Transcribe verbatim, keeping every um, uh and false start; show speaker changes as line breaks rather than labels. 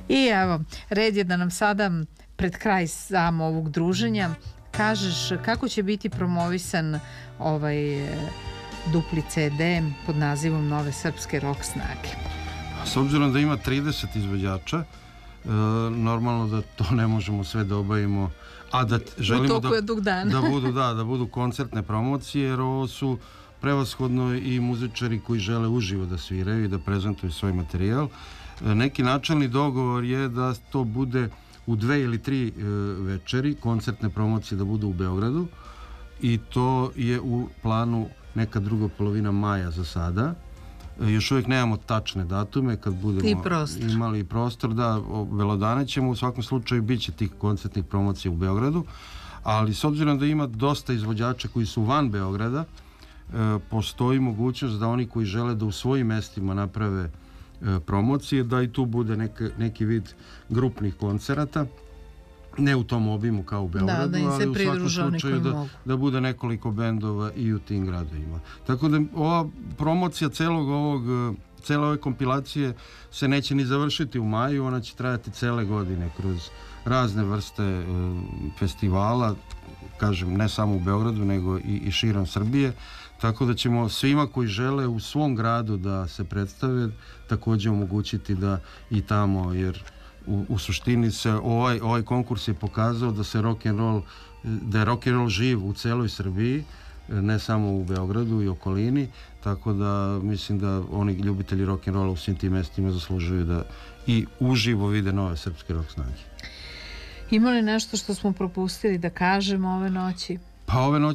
I evo, red je da nam sada pred kraj samo ovog druženja kažeš kako će biti promovisan ovaj dupli ce de pod nazivom Nove srpske rock snage.
S obzirom da ima trideset izvođača, e, normalno da to ne možemo sve da obavimo, a da želimo da, da budu da, da budu koncertne promocije, jer ovo su prevashodno i muzičari koji žele uživo da sviraju i da prezentuju svoj materijal. E, neki načelni dogovor je da to bude u dve ili tri e, večeri, koncertne promocije da budu u Beogradu, i to je u planu neka druga polovina maja za sada. E, još uvijek nemamo tačne datume, kad budemo
I prostor.
imali i prostor, da, belodane ćemo, u svakom slučaju bit će tih koncertnih promocija u Beogradu, ali s obzirom da ima dosta izvođača koji su van Beograda, e, postoji mogućnost da oni koji žele da u svojim mestima naprave promocije, da i tu bude neke, neki vid grupnih koncerata, ne u tom obimu kao u Beogradu,
da, da
ali u svakom slučaju da, da bude nekoliko bendova i u tim gradovima. Tako da ova promocija celog ovog, cele ove kompilacije se neće ni završiti u maju, ona će trajati cele godine kroz razne vrste e, festivala, kažem, ne samo u Beogradu, nego i, i širom Srbije. Tako da ćemo svima koji žele u svom gradu da se predstave također omogućiti da i tamo, jer u, u suštini se ovaj, ovaj konkurs je pokazao da se rock and roll, da je rock and roll živ u celoj Srbiji, ne samo u Beogradu i okolini, tako da mislim da oni ljubitelji rock and rolla u svim tim mestima zaslužuju da i uživo vide nove srpske rock snage.
Ima li nešto što smo propustili da kažemo ove noći?
Pa ove noći